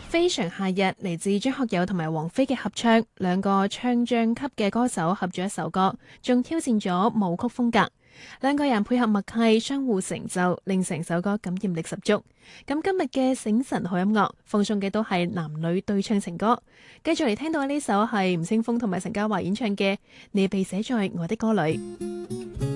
非常夏日嚟自張學友同埋王菲嘅合唱，兩個唱將級嘅歌手合咗一首歌，仲挑戰咗舞曲風格。兩個人配合默契，相互成就，令成首歌感染力十足。咁今日嘅醒神好音樂，放送嘅都係男女對唱情歌。繼續嚟聽到呢首係吳青峰同埋陳嘉華演唱嘅《你被寫在我的歌裏》。